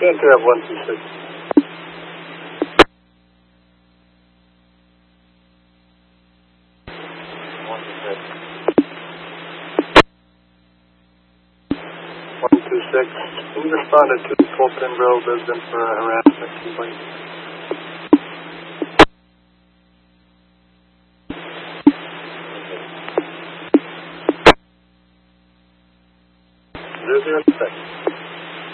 Can't have 126. Can you respond to 2 Fort Pembroke resident for a harassment complaint? There's your second.